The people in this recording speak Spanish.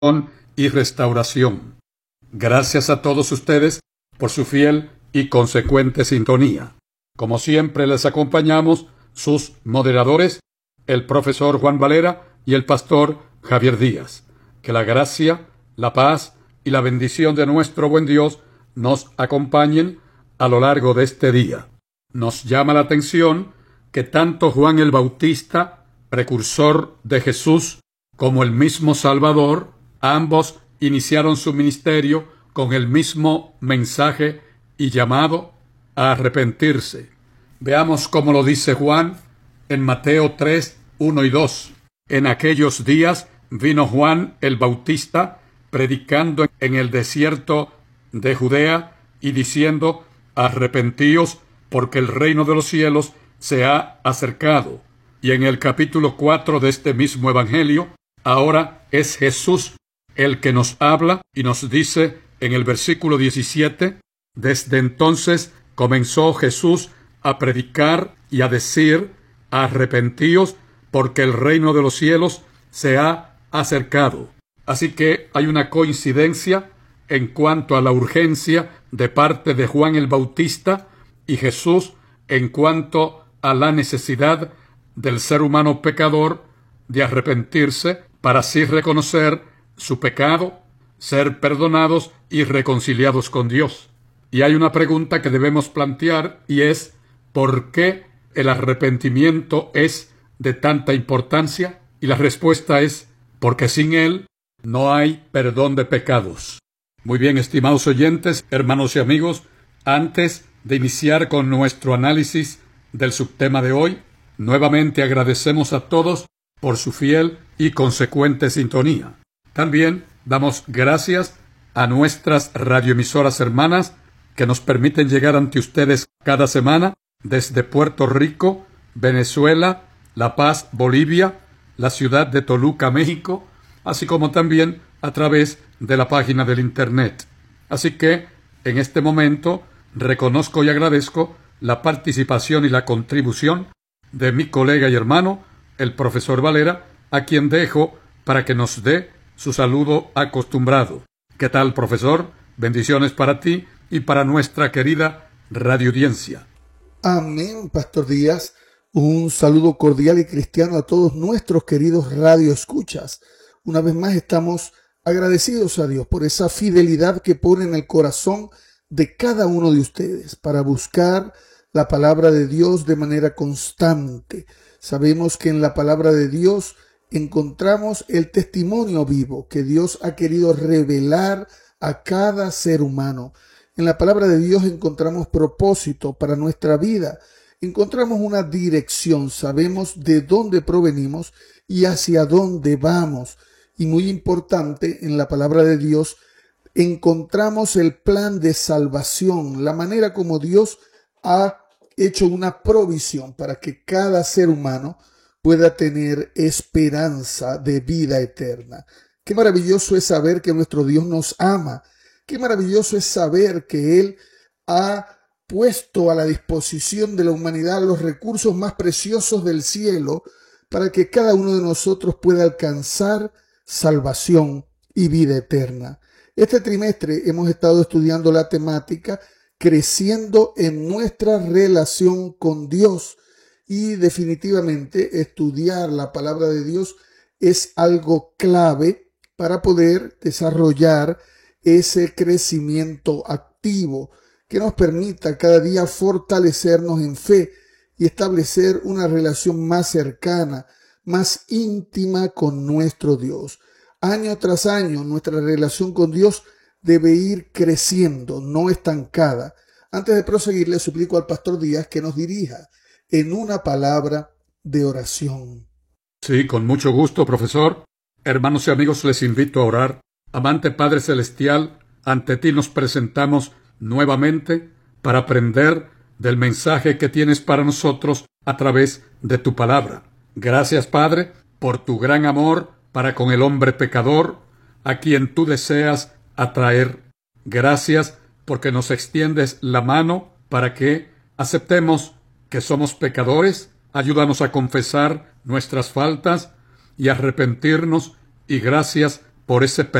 y restauración. Gracias a todos ustedes por su fiel y consecuente sintonía. Como siempre les acompañamos sus moderadores, el profesor Juan Valera y el pastor Javier Díaz. Que la gracia, la paz y la bendición de nuestro buen Dios nos acompañen a lo largo de este día. Nos llama la atención que tanto Juan el Bautista, precursor de Jesús, como el mismo Salvador, ambos iniciaron su ministerio con el mismo mensaje y llamado a arrepentirse. Veamos cómo lo dice Juan en Mateo 3, 1 y 2. En aquellos días vino Juan el Bautista predicando en el desierto de Judea y diciendo: arrepentíos, porque el reino de los cielos se ha acercado. Y en el capítulo 4 de este mismo evangelio, ahora es Jesús el que nos habla y nos dice en el versículo 17: desde entonces comenzó Jesús a predicar y a decir: arrepentíos, porque el reino de los cielos se ha acercado. Así que hay una coincidencia en cuanto a la urgencia de parte de Juan el Bautista y Jesús en cuanto a la necesidad del ser humano pecador de arrepentirse para así reconocer su pecado, ser perdonados y reconciliados con Dios. Y hay una pregunta que debemos plantear, y es: ¿por qué el arrepentimiento es de tanta importancia? Y la respuesta es: porque sin él no hay perdón de pecados. Muy bien, estimados oyentes, hermanos y amigos, antes de iniciar con nuestro análisis del subtema de hoy, nuevamente agradecemos a todos por su fiel y consecuente sintonía. También damos gracias a nuestras radioemisoras hermanas que nos permiten llegar ante ustedes cada semana desde Puerto Rico, Venezuela, La Paz, Bolivia, la ciudad de Toluca, México, así como también a través de la página del Internet. Así que, en este momento, reconozco y agradezco la participación y la contribución de mi colega y hermano, el profesor Valera, a quien dejo para que nos dé su saludo acostumbrado. ¿Qué tal, profesor? Bendiciones para ti y para nuestra querida radioaudiencia. Amén, Pastor Díaz. Un saludo cordial y cristiano a todos nuestros queridos radioescuchas. Una vez más estamos agradecidos a Dios por esa fidelidad que pone en el corazón de cada uno de ustedes para buscar la palabra de Dios de manera constante. Sabemos que en la palabra de Dios encontramos el testimonio vivo que Dios ha querido revelar a cada ser humano. En la palabra de Dios encontramos propósito para nuestra vida. Encontramos una dirección, sabemos de dónde provenimos y hacia dónde vamos. Y muy importante, en la palabra de Dios encontramos el plan de salvación, la manera como Dios ha hecho una provisión para que cada ser humano pueda tener esperanza de vida eterna. Qué maravilloso es saber que nuestro Dios nos ama. Qué maravilloso es saber que Él ha puesto a la disposición de la humanidad los recursos más preciosos del cielo para que cada uno de nosotros pueda alcanzar salvación y vida eterna. Este trimestre hemos estado estudiando la temática creciendo en nuestra relación con Dios, y definitivamente estudiar la palabra de Dios es algo clave para poder desarrollar ese crecimiento activo que nos permita cada día fortalecernos en fe y establecer una relación más cercana, más íntima con nuestro Dios. Año tras año, nuestra relación con Dios debe ir creciendo, no estancada. Antes de proseguir, le suplico al pastor Díaz que nos dirija en una palabra de oración. Sí, con mucho gusto, profesor. Hermanos y amigos, les invito a orar. Amante Padre Celestial, ante ti nos presentamos nuevamente para aprender del mensaje que tienes para nosotros a través de tu palabra. Gracias, Padre, por tu gran amor para con el hombre pecador, a quien tú deseas atraer. Gracias porque nos extiendes la mano para que aceptemos que somos pecadores. Ayúdanos a confesar nuestras faltas y arrepentirnos, y gracias por ese